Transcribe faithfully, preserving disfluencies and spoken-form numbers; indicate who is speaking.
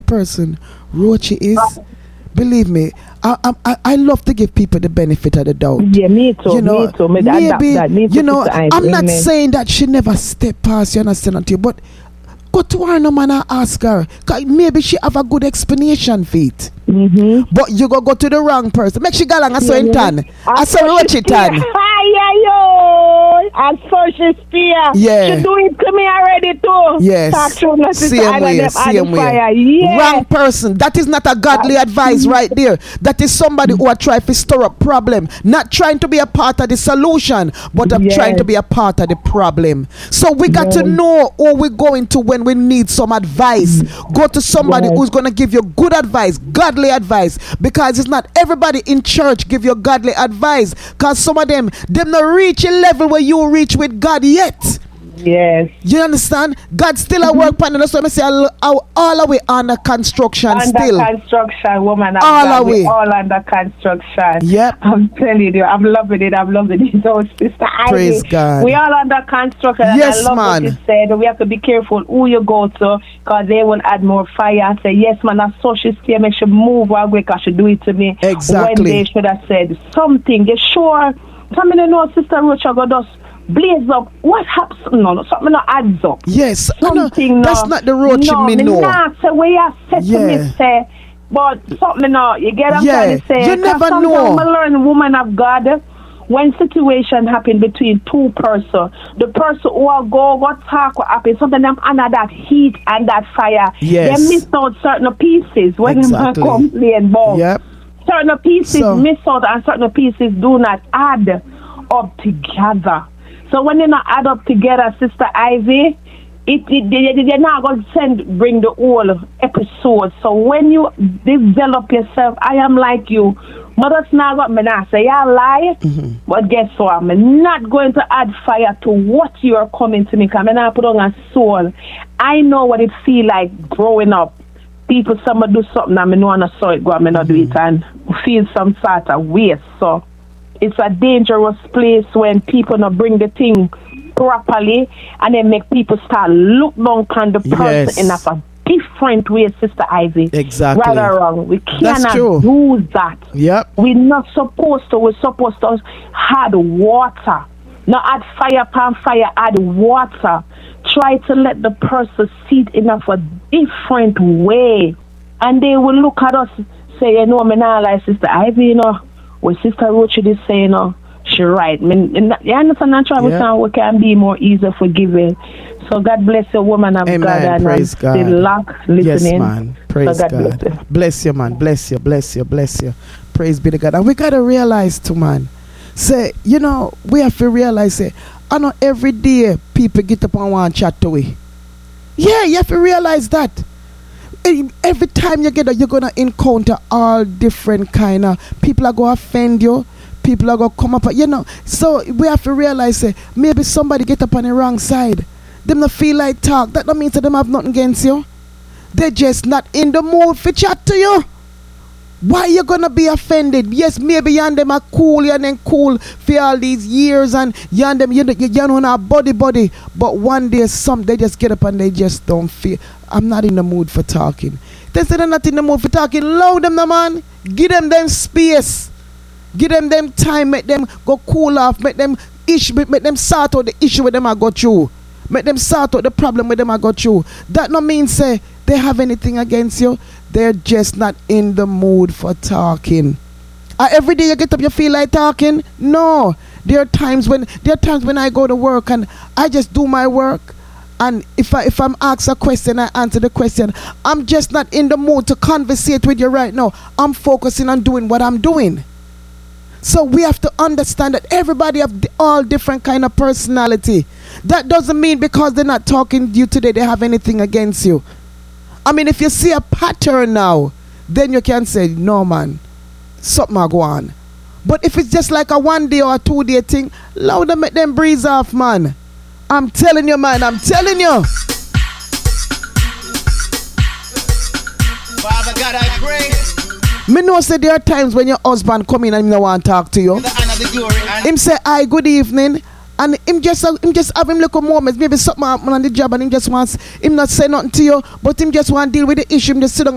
Speaker 1: person Rochi is, believe me, I, I I love to give people the benefit of the doubt.
Speaker 2: Yeah, me too.
Speaker 1: You know,
Speaker 2: me too. Me
Speaker 1: maybe
Speaker 2: that, that,
Speaker 1: you know. I'm not saying that she never step past you, understand to you, but go to her no man and ask her. Cause maybe she have a good explanation for it.
Speaker 2: Mm-hmm.
Speaker 1: But you go go to the wrong person. Make she go along and so in tan. I saw Rochi tan.
Speaker 2: Fire yo! And so she spear.
Speaker 1: Yeah.
Speaker 2: She do it to me already too.
Speaker 1: Yes. Same way. Same way.
Speaker 2: Yeah.
Speaker 1: Wrong person. That is not a godly That's advice right there. That is somebody who are trying to stir up problem. Not trying to be a part of the solution, but of
Speaker 2: yes.
Speaker 1: trying to be a part of the problem. So we got yes. to know who we're going to when we need some advice. Go to somebody yes. who's going to give you good advice, godly advice, because it's not everybody in church give you godly advice, because some of them them not reach a level where you reach with God yet.
Speaker 2: Yes.
Speaker 1: You understand? God still at work panel. That's why I say all, all, all the way under construction
Speaker 2: under
Speaker 1: still.
Speaker 2: Under construction, woman.
Speaker 1: All the way.
Speaker 2: All under construction.
Speaker 1: Yep.
Speaker 2: I'm telling you, I'm loving it. I'm loving it. Oh, Sister Ivy.
Speaker 1: Praise God.
Speaker 2: We all under construction.
Speaker 1: Yes,
Speaker 2: and I love
Speaker 1: man.
Speaker 2: what you said. We have to be careful who you go to, because they will add more fire and say, yes, man, I saw she scared. Make sure move while we can she do it to me.
Speaker 1: Exactly.
Speaker 2: When they should have said something. You sure? Come in and know, Sister Rocha got us. Blaze up. What happens? No, no, something not adds up.
Speaker 1: Yes,
Speaker 2: something.
Speaker 1: No,
Speaker 2: no,
Speaker 1: that's not the road
Speaker 2: no,
Speaker 1: me know.
Speaker 2: Nah, so where you said
Speaker 1: yeah.
Speaker 2: to me, say, but something no, you get what I'm
Speaker 1: yeah.
Speaker 2: trying to say.
Speaker 1: You never know.
Speaker 2: I learn, woman of God, when situation happen between two person, the person who will go, what talk, what happen, something them under that heat and that fire,
Speaker 1: yes.
Speaker 2: they miss out certain pieces when
Speaker 1: exactly.
Speaker 2: they complain about.
Speaker 1: Yep.
Speaker 2: Certain pieces
Speaker 1: so.
Speaker 2: miss out and certain pieces do not add up together. So when you not add up together, Sister Ivy, it, it they, they're not going to send bring the whole episode. So when you develop yourself, I am like you. Mother's not got me now say I lie, mm-hmm. but guess what? I'm not going to add fire to what you are coming to me. Because I'm not put on a soul. I know what it feel like growing up. People, somebody do something and I know I saw it go, I may not mm-hmm. do it and feel some sort of waste. So it's a dangerous place when people not bring the thing properly and then make people start look down on the person yes. in a different way, Sister Ivy.
Speaker 1: Exactly.
Speaker 2: Right or wrong. We cannot do that.
Speaker 1: Yep.
Speaker 2: We're not supposed to. We're supposed to add water. Not add fire pan fire, add water. Try to let the person see it in a different way. And they will look at us, say, you know, me not like Sister Ivy, you know. What Sister Rocha is saying, you know, she right. I mean, you understand that travel yeah. we can be more easy forgiving. So God bless you, woman of
Speaker 1: Amen.
Speaker 2: God. And
Speaker 1: praise
Speaker 2: I'm
Speaker 1: God.
Speaker 2: Still lock, listening.
Speaker 1: Yes, man. Praise
Speaker 2: so God,
Speaker 1: God.
Speaker 2: Bless you.
Speaker 1: bless you, man. Bless you, bless you, bless you. Praise be to God. And we got to realize too, man. Say, you know, we have to realize, say, I know every day people get up and want to chat to we. Yeah, you have to realize that. Every time you get up, you're going to encounter all different kind of people are going to offend you. People are going to come up, you know. So we have to realize, say, maybe somebody get up on the wrong side. Them not feel like talk. That don't mean that them have nothing against you. They're just not in the mood for chat to you. Why you gonna be offended? Yes, maybe you and them are cool, you and them cool for all these years, and you and them, you know, you know, our body, body. But one day, some they just get up and they just don't feel. I'm not in the mood for talking. They say they're not in the mood for talking. Loud them, the man. Give them them space. Give them them time. Make them go cool off. Make them issue. Make them sort out the issue with them I got through. Make them sort out the problem with them I got through. That no mean say they have anything against you. They're just not in the mood for talking. Uh, every day you get up, you feel like talking? No. There are times when there are times when I go to work and I just do my work. And if I if I'm asked a question, I answer the question. I'm just not in the mood to conversate with you right now. I'm focusing on doing what I'm doing. So we have to understand that everybody have all different kind of personality. That doesn't mean because they're not talking to you today, they have anything against you. I mean, if you see a pattern now, then you can say, no, man, something will go on. But if it's just like a one day or a two day thing, allow them make them breeze off, man. I'm telling you, man, I'm telling you.
Speaker 3: Father God, I pray.
Speaker 1: Me know say there are times when your husband come in and he don't want to talk to you. Him say, hi, good evening. And him just him just have him little moments. Maybe something happen on the job and him just wants him not say nothing to you, but him just want to deal with the issue. Him just sit down